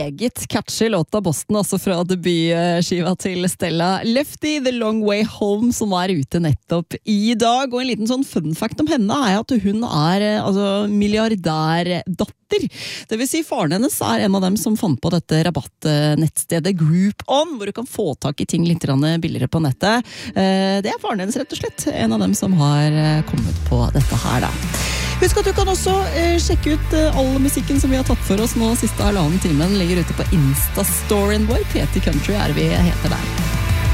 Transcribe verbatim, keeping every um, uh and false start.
meget catchy låt av Boston, altså fra debutskiva til Stella Lefty, The Long Way Home, som er ute nettopp i dag. Og en liten sånn fun fact om henne er at hun er altså, milliardærdatter. Det vil si, faren hennes er en av dem som fant på dette rabattnettstedet Groupon, hvor du kan få tak i ting litt billigere på nettet. Det er faren hennes, rett og slett. En av dem som har kommet på dette her, da. Husk at du kan også sjekke ut all musikken som vi har tatt for oss nå siste halvannen timen. Ligger ute på Insta-storyen vår. P T Country er vi heter der.